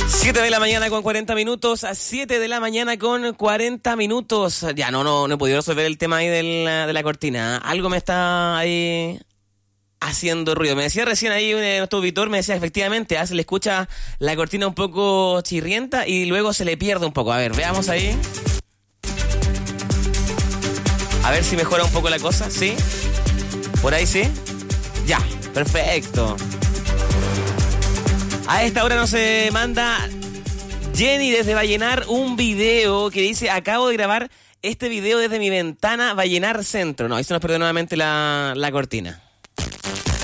7 de la mañana con 40 minutos, a 7 de la mañana con 40 minutos. Ya no he podido resolver el tema ahí de la cortina. Algo me está ahí haciendo ruido. Me decía recién ahí nuestro auditor, me decía efectivamente, se le escucha la cortina un poco chirrienta y luego se le pierde un poco. A ver, veamos ahí. A ver si mejora un poco la cosa, ¿sí? ¿Por ahí sí? Ya, perfecto. A esta hora nos manda Jenny desde Vallenar un video que dice: acabo de grabar este video desde mi ventana Vallenar Centro. No, ahí se nos perdió nuevamente la cortina.